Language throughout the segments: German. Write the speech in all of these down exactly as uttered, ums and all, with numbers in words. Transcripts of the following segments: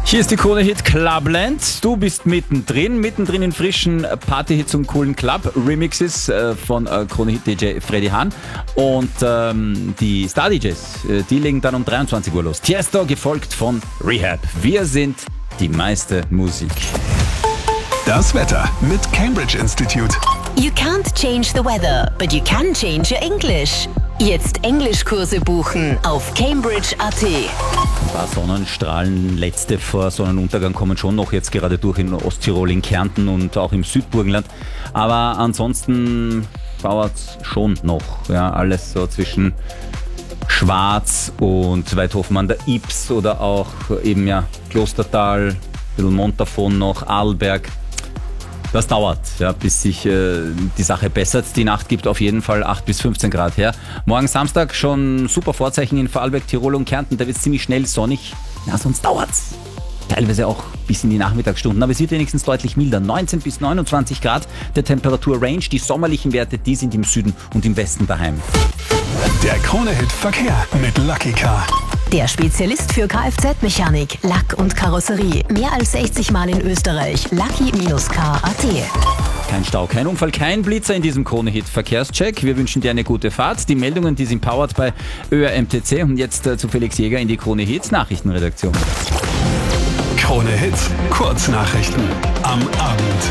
Hier ist die Krone Hit Clubland. Du bist mittendrin, mittendrin in frischen Partyhits und coolen Club-Remixes äh, von äh, Krone Hit D J Freddy Hahn. Und ähm, die Star-D Js, äh, die legen dann um dreiundzwanzig Uhr los. Tiesto gefolgt von Rehab. Wir sind die meiste Musik. Das Wetter mit Cambridge Institute. You can't change the weather, but you can change your English. Jetzt Englischkurse buchen auf cambridge punkt a t. Ein paar Sonnenstrahlen, letzte vor Sonnenuntergang kommen schon noch jetzt gerade durch in Osttirol, in Kärnten und auch im Südburgenland. Aber ansonsten dauert es schon noch. Ja, alles so zwischen Schwarz und Weidhofen an der Ybbs oder auch eben ja Klostertal, ein bisschen Montafon noch, Arlberg. Das dauert, ja, bis sich äh, die Sache bessert. Die Nacht gibt auf jeden Fall acht bis fünfzehn Grad her. Morgen Samstag schon super Vorzeichen in Vorarlberg, Tirol und Kärnten. Da wird es ziemlich schnell sonnig. Ja, sonst dauert's. Teilweise auch bis in die Nachmittagsstunden. Aber es wird wenigstens deutlich milder. neunzehn bis neunundzwanzig Grad der Temperatur-Range. Die sommerlichen Werte, die sind im Süden und im Westen daheim. Der Krone Hit Verkehr mit Lucky Car. Der Spezialist für Kfz-Mechanik, Lack und Karosserie. Mehr als sechzig Mal in Österreich. Lucky Car punkt a t. Kein Stau, kein Unfall, kein Blitzer in diesem Krone Hit Verkehrscheck. Wir wünschen dir eine gute Fahrt. Die Meldungen, die sind powered bei Ö R M T C. Und jetzt äh, zu Felix Jäger in die Krone Hit Nachrichtenredaktion. Krone Hit Kurznachrichten am Abend.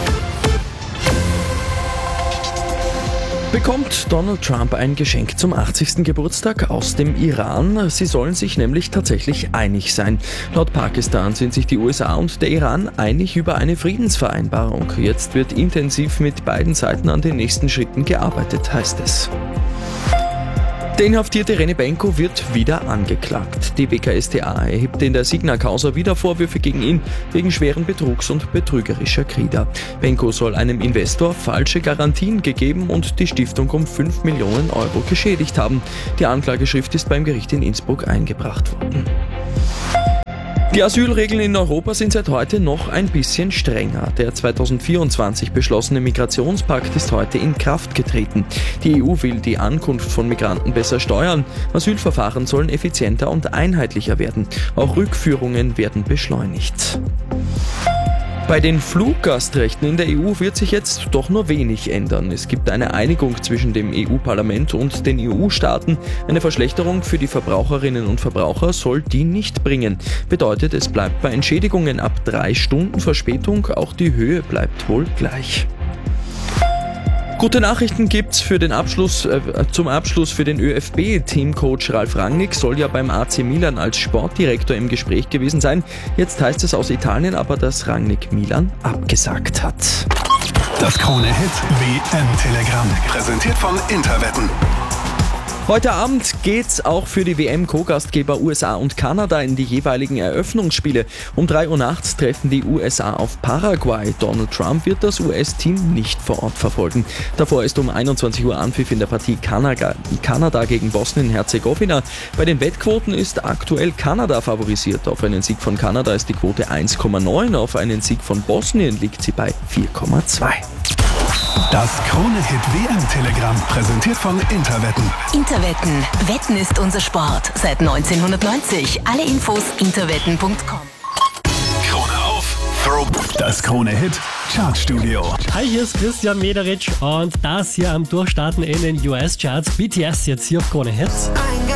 Bekommt Donald Trump ein Geschenk zum achtzigsten Geburtstag aus dem Iran? Sie sollen sich nämlich tatsächlich einig sein. Laut Pakistan sind sich die U S A und der Iran einig über eine Friedensvereinbarung. Jetzt wird intensiv mit beiden Seiten an den nächsten Schritten gearbeitet, heißt es. Der inhaftierte Benko wird wieder angeklagt. Die W K S t A erhebt in der Signa-Causa wieder Vorwürfe gegen ihn wegen schweren Betrugs und betrügerischer Kreder. Benko soll einem Investor falsche Garantien gegeben und die Stiftung um fünf Millionen Euro geschädigt haben. Die Anklageschrift ist beim Gericht in Innsbruck eingebracht worden. Die Asylregeln in Europa sind seit heute noch ein bisschen strenger. Der zweitausendvierundzwanzig beschlossene Migrationspakt ist heute in Kraft getreten. Die E U will die Ankunft von Migranten besser steuern. Asylverfahren sollen effizienter und einheitlicher werden. Auch Rückführungen werden beschleunigt. Bei den Fluggastrechten in der E U wird sich jetzt doch nur wenig ändern. Es gibt eine Einigung zwischen dem E U-Parlament und den E U-Staaten. Eine Verschlechterung für die Verbraucherinnen und Verbraucher soll die nicht bringen. Bedeutet, es bleibt bei Entschädigungen ab drei Stunden Verspätung. Auch die Höhe bleibt wohl gleich. Gute Nachrichten gibt's für den Abschluss, äh, zum Abschluss für den ÖFB. Teamcoach Ralf Rangnick soll ja beim A C Milan als Sportdirektor im Gespräch gewesen sein. Jetzt heißt es aus Italien aber, dass Rangnick Milan abgesagt hat. Das Krone Hit W M-Telegramm, präsentiert von Interwetten. Heute Abend geht's auch für die W M-Co-Gastgeber U S A und Kanada in die jeweiligen Eröffnungsspiele. Um drei Uhr nachts treffen die U S A auf Paraguay. Donald Trump wird das U S-Team nicht vor Ort verfolgen. Davor ist um einundzwanzig Uhr Anpfiff in der Partie Kanada, Kanada gegen Bosnien-Herzegowina. Bei den Wettquoten ist aktuell Kanada favorisiert. Auf einen Sieg von Kanada ist die Quote eins Komma neun, auf einen Sieg von Bosnien liegt sie bei vier Komma zwei. Das Krone Hit W M-Telegramm, präsentiert von Interwetten. Interwetten. Wetten ist unser Sport. Seit neunzehnhundertneunzig. Alle Infos interwetten punkt com. Krone auf, Throw. Das Krone Hit Chartstudio. Hi, hier ist Christian Mederitsch und das hier am Durchstarten in den U S-Charts. B T S jetzt hier auf Krone Hits.